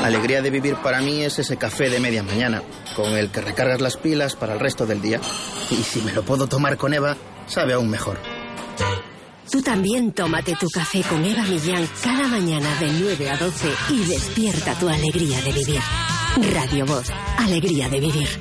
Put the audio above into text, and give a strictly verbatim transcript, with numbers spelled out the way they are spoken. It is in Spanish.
Alegría de vivir para mí es ese café de media mañana, con el que recargas las pilas para el resto del día. Y si me lo puedo tomar con Eva, sabe aún mejor. Tú también tómate tu café con Eva Millán cada mañana de nueve a doce y despierta tu alegría de vivir. Radio Voz, alegría de vivir.